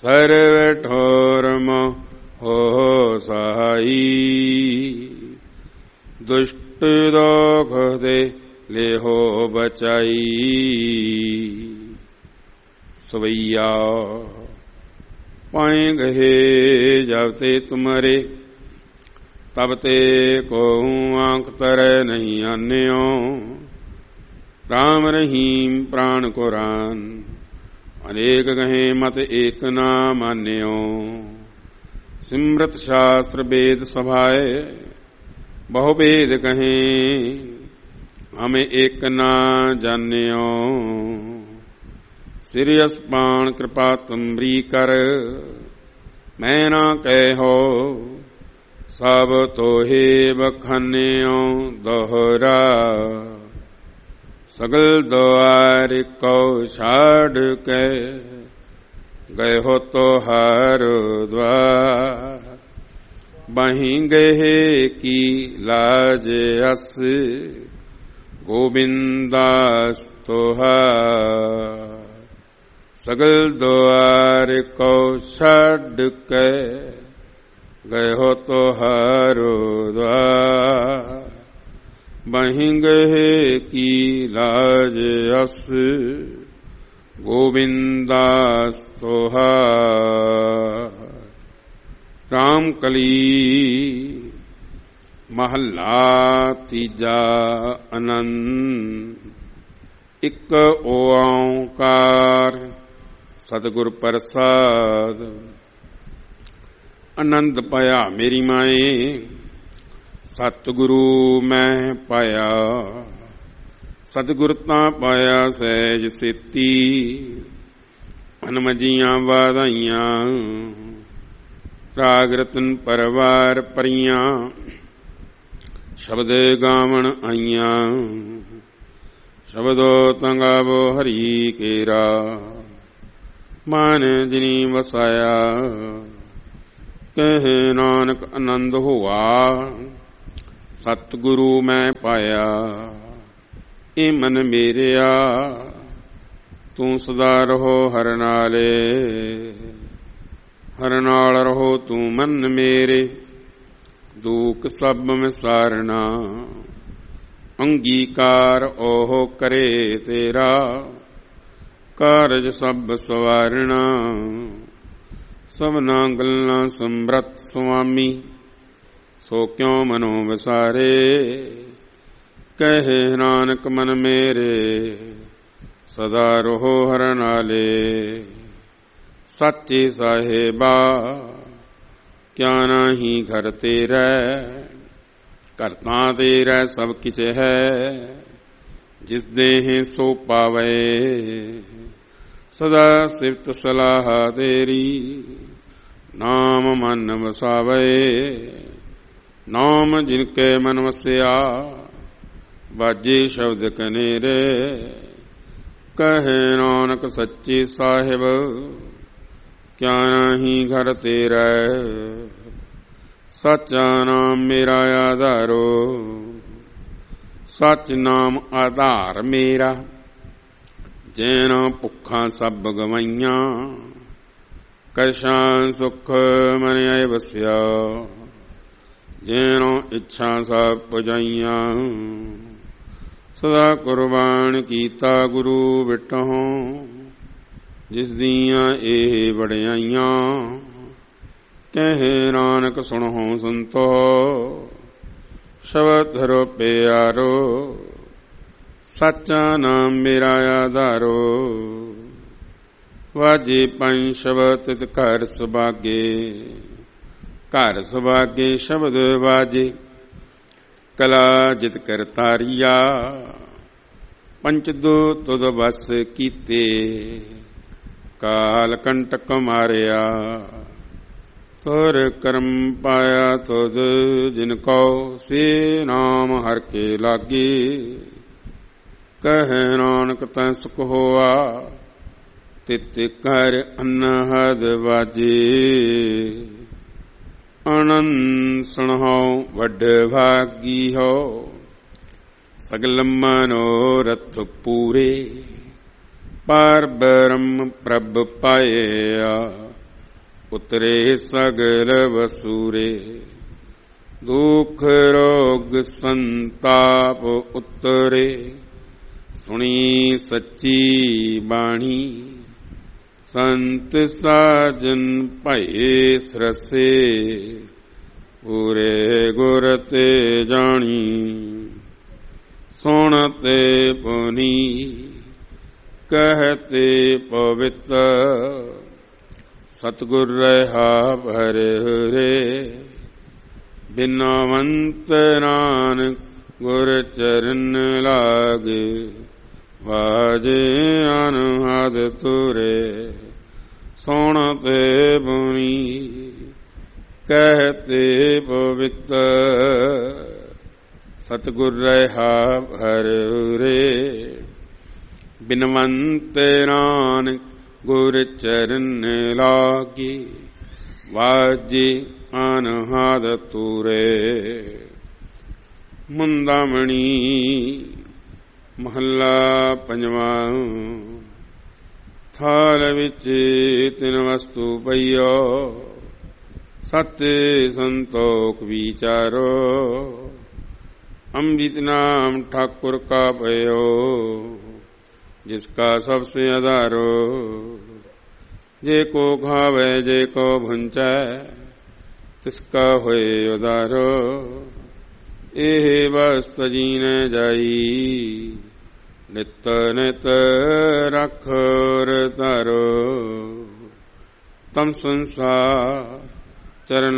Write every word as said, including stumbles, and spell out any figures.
ਸਰਵ ਠੋਰ ਮੋਹ ਸਹਾਈ। ਦੁਸ਼ਟ ਦੋਖ ਦੇ ਲੇਹੋ ਬਚਾਈ। ਸਵਈਆ ਪਾਏ ਗਏ ਜਬ ਤੇ ਤੁਮਰੇ, ਤਬ ਤੇ ਕੋਹੁ ਆਂਖ ਤਰੈ ਨਹੀਂ ਆਨਿਓ। ਰਾਮ ਰਹੀਮ ਪ੍ਰਾਣ ਕੁਰਾਨ, ਅਨੇਕ ਕਹੇ ਮਤ ਏਕ ਨਾ ਮਾਨਿਓ। ਸਿਮਰਤ ਸ਼ਾਸਤਰ ਵੇਦ ਸਭਾਏ, ਬਹੁ ਵੇਦ ਕਹੇ ਹਮੇ ਏਕ ਨਾ ਜਾਣਿਓ। ਸਿਰਿ ਅਸਪਾਨ ਕਿਰਪਾ ਤੁਮਰੀ ਕਰ, ਮੈਂ ਨਾ ਕਹਿਓ ਸਭ ਤੋਹੇ ਬਖਾਨਿਓ। ਦੋਹਰਾ ਸਗਲ ਦੁਆਰ ਕੋ ਛਾੜ ਕੇ, ਗਏ ਹੋ ਤੋਹਾਰ ਦੁਆਰ। ਬਹੀਂ ਗਏ ਕੀ ਲਾਜ ਅਸ, ਗੋਬਿੰਦਾਸ ਤੋਹਾਰ। ਸਗਲ ਦੁਆਰ ਕੋ ਛੱਡ ਕੇ, ਗਏ ਹੋ ਤੋਹਾਰ ਦੁਆਰ। ਬਹੀਂ ਗਏ ਕੀ ਲਾਜ ਅਸ, ਗੋਬਿੰਦਾਸ ਤੋਹਾਰ। ਰਾਮ ਕਲੀ ਮਹੱਲਾ ਤੀਜਾ। ਆਨੰਦ। ਇੱਕ ਓਂਕਾਰ ਸਤਿਗੁਰ ਪ੍ਰਸਾਦ। ਆਨੰਦ ਪਾਇਆ ਮੇਰੀ ਮਾਏ, ਸਤਿਗੁਰੂ ਮੈਂ ਪਾਇਆ। ਸਤਿਗੁਰ ਤਾਂ ਪਾਇਆ ਸਹਿਜ ਸੇਤੀ, ਅਨਮਜੀਆਂ ਵਾਧਾਈਆਂ। ਰਾਗ ਰਤਨ ਪਰਵਾਰ ਪਰੀਆਂ, ਸ਼ਬਦ ਗਾਵਣ ਆਈਆਂ। ਸ਼ਬਦੋ ਤੰਗਾਵੋ ਹਰੀ ਕੇਰਾ, ਮਨ ਜਿਨੀ ਵਸਾਇਆ। ਕਹੇ ਨਾਨਕ ਆਨੰਦ ਹੋਆ, ਸਤਿਗੁਰੂ ਮੈਂ ਪਾਇਆ। ਇਹ ਮਨ ਮੇਰਿਆ, ਤੂੰ ਸਦਾ ਰਹੋ ਹਰ ਨਾਲੇ। ਹਰ ਨਾਲ ਰਹੋ ਤੂੰ ਮਨ ਮੇਰੇ, ਦੁਖ ਸਭ ਵਿਸਾਰਨਾ। ਅੰਗੀਕਾਰ ਉਹ ਕਰੇ ਤੇਰਾ, ਕਾਰਜ ਸਭ ਸਵਾਰਣਾ। ਸਭਨਾ ਗੱਲਾਂ ਸਮਰੱਥ ਸੁਆਮੀ, ਸੋ ਕਿਉ ਮਨੋ ਵਿਸਾਰੇ। ਕਹੇ ਨਾਨਕ ਮਨ ਮੇਰੇ, ਸਦਾ ਰਹੋ ਹਰ ਨਾਲੇ। ਸੱਚੇ ਸਾਹਿਬਾ ਕਿਆ ਨਾਹੀ ਘਰ ਤੇਰਾ, ਕਰਤਾ ਤੇਰਾ ਸਭ ਕਿਛ ਹੈ। ਜਿਸ ਦੇਹ ਸੋ ਪਾਵੇ, ਸਦਾ ਸਿਫਤ ਸਲਾਹ ਤੇਰੀ। ਨਾਮ ਮਨ ਵਸਾਵੇ, ਨਾਮ ਜਿਨ ਕੇ ਮਨ ਵਸਿਆ। ਬਾਜੇ ਸ਼ਬਦ ਕਨੇਰੇ, ਕਹੇ ਨਾਨਕ ਸੱਚੇ ਸਾਹਿਬ ਕਿਆ ਨਾਹੀ ਘਰ ਤੇਰਾ। ਸੱਚਾ ਨਾਮ ਮੇਰਾ ਆਧਾਰੋ, ਸੱਚ ਨਾਮ ਆਧਾਰ ਮੇਰਾ। ਜੈਨਾ ਭੁੱਖਾਂ ਸਭ ਗਵਾਈਆਂ, ਕਛਾਂ ਸੁਖ ਮਨ ਆਏ ਵਸਿਆ। ਜੈਨੋ ਇੱਛਾ ਸਭ ਪੁਜਾਈਆਂ, ਸਦਾ ਕੁਰਬਾਨ ਕੀਤਾ ਗੁਰੂ ਬਿਟਹੁ। ਜਿਸ ਦੀਆਂ ਇਹ ਵਡਿਆਈਆਂ, ਕਹੇ ਨਾਨਕ ਸੁਣਹੁ ਸੰਤੋ। ਸ਼ਬਦ ਧਰੋ ਪਿਆਰੋ, ਸੱਚਾ ਨਾਮ ਮੇਰਾ ਆਧਾਰੋ। ਵਾਜੇ ਪੰਜ ਸ਼ਬਦ ਤਿਤ ਘਰ ਸੁਭਾਗੇ, ਘਰ ਸੁਭਾਗੇ ਸ਼ਬਦ ਵਾਜੇ। ਕਲਾ ਜਿਤ ਕਰਤਾਰੀਆ, ਪੰਚ ਦੋ ਤੁਧ ਬਸ ਕੀਤੇ। ਕਾਲ ਕੰਟਕ ਮਾਰਿਆ, ਤੁਰ ਕਰਮ ਪਾਇਆ ਤੁਧ। ਜਿਨ ਕਉ ਸੇ ਨਾਮ ਹਰਿ ਕੇ ਲਾਗੇ। ਕਹੈ ਨਾਨਕ ਤੈ ਸੁਖ ਹੋਆ, ਤਿਤ ਕਰ ਅਨਹਦ ਵਾਜੇ। ਆਨੰਦ ਸੁਣਹੁ ਵੱਡ ਭਾਗੀ ਹੋ, ਸਗਲ ਮਨੋਰਥ ਪੂਰੇ। ਪਰ ਬ੍ਰਹਮ ਪ੍ਰਭ ਪਾਇਆ, ਉਤਰੇ ਸਗਲ ਵਸੂਰੇ। ਦੁਖ ਰੋਗ ਸੰਤਾਪ ਉਤਰੇ, ਸੁਣੀ ਸੱਚੀ ਬਾਣੀ। ਸੰਤ ਸਾਜਨ ਭਏ ਸਰਸੇ, ਪੂਰੇ ਗੁਰ ਤੇ ਜਾਣੀ। ਸੁਣਤੇ ਪੁਨੀ ਕਹਤੇ ਪਵਿੱਤ, ਸਤਿਗੁਰ ਰਹਾ ਭਰੇ। ਬਿਨਵੰਤ ਨਾਨਕ ਗੁਰ ਚਰਨ ਲਾਗੇ, ਵਾਜੇ ਅਨਹਦ ਤੁਰੇ। ਸੁਣਤੇ ਪੁਨੀ ਕਹਤੇ ਪਵਿੱਤ, ਸਤਿਗੁਰ ਰਹਾ ਭਰੇ। ਬਿਨਵੰਤ ਨਾਨਕ ਗੁਰ ਚਰਨ ਲਾਗੇ, ਵਾਜੇ ਅਨਹਦ ਤੁਰੇ। ਮੁੰਦਾਮਣੀ ਮਹੱਲਾ ਪੰਜਵਾਂ। ਥਾਲ ਵਿੱਚ ਤਿੰਨ ਵਸਤੂ ਪਈਓ, ਸਤ ਸੰਤੋਖ ਵਿਚਾਰੋ। ਅੰਮ੍ਰਿਤ ਨਾਮ ठाकुर का भयो, जिसका सबसे आधारो। जे को खावे जे को भुंचै, तिसका होए उदारो। एह वस्त जीने जाई, नित नित रख तारो। तम संसार चरण